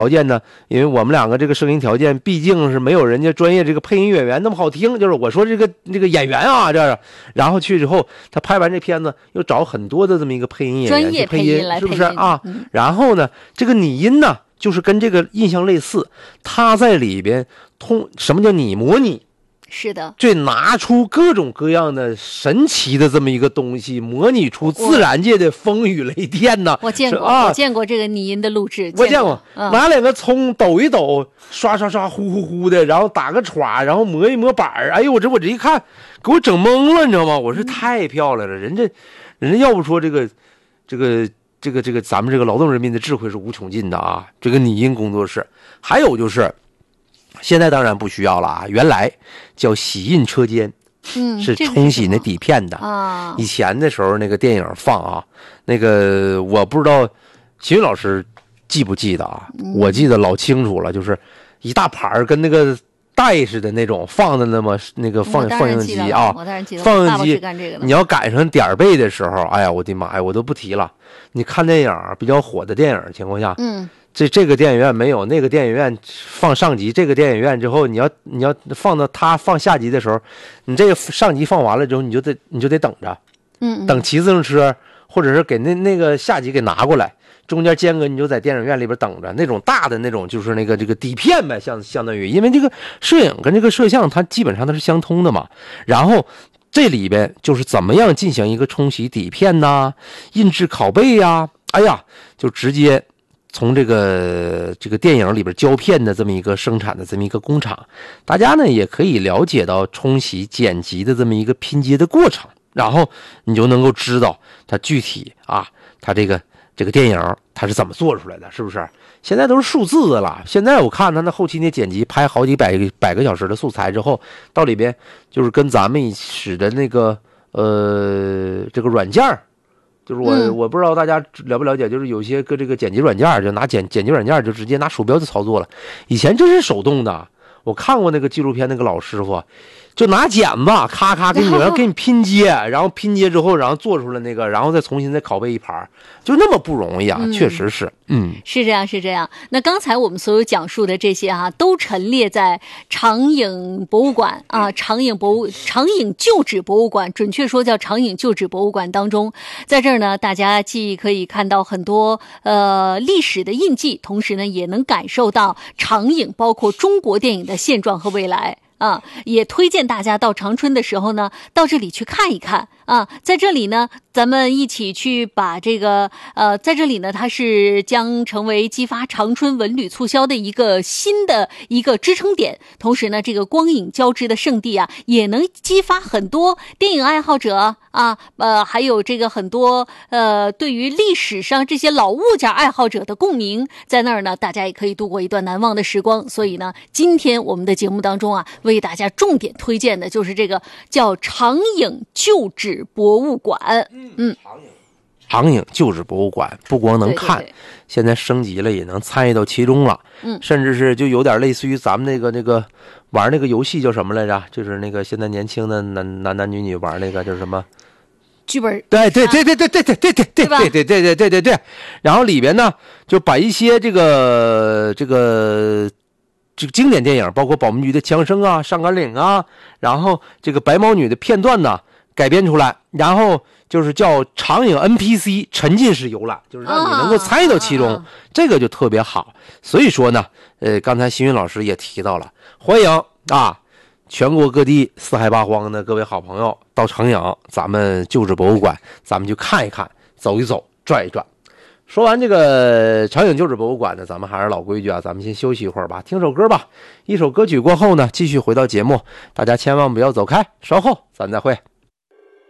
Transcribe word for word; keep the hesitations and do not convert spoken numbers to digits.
条件呢，因为我们两个这个声音条件毕竟是没有人家专业这个配音演员那么好听，就是我说这个这个演员啊，这然后去之后他拍完这片子又找很多的这么一个配音演员专业配音来是不是啊、 嗯？ 然后呢，这个拟音呢，就是跟这个印象类似，他在里边通什么叫拟模拟？ 是的， 这拿出各种各样的神奇的这么一个东西，模拟出自然界的风雨雷电呢。 我见过， 啊、 我见过这个拟音的录制， 我见过， 嗯、 拿两个葱抖一抖，刷刷刷，呼呼呼的，然后打个歘，然后磨一磨板儿。哎呦，我这我这一看，给我整懵了，你知道吗？我说太漂亮了，人家，人家要不说这个，这个。这个这个，咱们这个劳动人民的智慧是无穷尽的啊！这个拟音工作室，还有就是，现在当然不需要了啊。原来叫洗印车间， 嗯， 是冲洗那底片的啊。 以前的时候那个电影放啊，那个我不知道，秦云老师记不记得啊？ 嗯、 我记得老清楚了，就是一大盘儿跟那个带似的那种放的那么那个放放映机啊，放映机，你要赶上点儿背的时候，哎呀，我的妈呀，我都不提了。你看电影比较火的电影情况下， 嗯， 这这个电影院没有，那个电影院放上集，这个电影院之后，你要你要放到他放下集的时候，你这个上集放完了之后，你就得你就得等着， 嗯， 等骑自行车或者是给那那个下集给拿过来，中间间隔你就在电影院里边等着，那种大的那种就是那个这个底片呗，相相当于，因为这个摄影跟这个摄像它基本上它是相通的嘛，然后。这里边就是怎么样进行一个冲洗底片呐、印制拷贝呀，哎呀，就直接从这个这个电影里边胶片的这么一个生产的这么一个工厂，大家呢也可以了解到冲洗剪辑的这么一个拼接的过程，然后你就能够知道它具体啊，它这个这个电影它是怎么做出来的，是不是？现在都是数字的了。现在我看他那后期那剪辑，拍好几百个百个小时的素材之后，到里边就是跟咱们使的那个呃这个软件，就是我、嗯、我不知道大家了不了解，就是有些个这个剪辑软件就拿剪剪辑软件就直接拿鼠标就操作了。以前这是手动的，我看过那个纪录片，那个老师傅就拿剪子咔咔给你要给你拼接，然后拼接之后，然后做出来那个，然后再重新再拷贝一盘，就那么不容易啊！嗯、确实是，嗯， 是这样，是这样。那刚才我们所有讲述的这些哈、啊，都陈列在长影博物馆啊，长影博物长影旧址博物馆，准确说叫长影旧址博物馆当中。在这儿呢，大家既可以看到很多呃历史的印记，同时呢，也能感受到长影包括中国电影的现状和未来。啊，也推荐大家到长春的时候呢，到这里去看一看啊。在这里呢，咱们一起去把这个呃，在这里呢，它是将成为激发长春文旅促销的一个新的一个支撑点。同时呢，这个光影交织的圣地啊，也能激发很多电影爱好者啊，呃，还有这个很多呃，对于历史上这些老物件爱好者的共鸣。在那儿呢，大家也可以度过一段难忘的时光。所以呢，今天我们的节目当中啊，为大家重点推荐的就是这个叫长影旧址博物馆。嗯， 长影旧址博物馆不光能看，对对对，现在升级了，也能参与到其中了。 嗯， 甚至是就有点类似于咱们那个那个玩那个游戏叫什么来着？就是那个现在年轻的男男男女女玩那个叫什么？ 剧本。 对对对对对对对对对对对对对对对对对。然后里边呢，就把一些这个这个。这个经典电影包括保密局的枪声啊、上甘岭啊，然后这个白毛女的片段呢改编出来，然后就是叫长影 N P C 沉浸式游览，就是让你能够参与到其中、啊、这个就特别好。所以说呢呃，刚才新云老师也提到了，欢迎啊全国各地四海八荒的各位好朋友到长影咱们旧址博物馆，咱们去看一看，走一走，转一转。说完这个长影旧址博物馆呢，咱们还是老规矩啊，咱们先休息一会儿吧，听首歌吧。一首歌曲过后呢，继续回到节目，大家千万不要走开，稍后咱再会。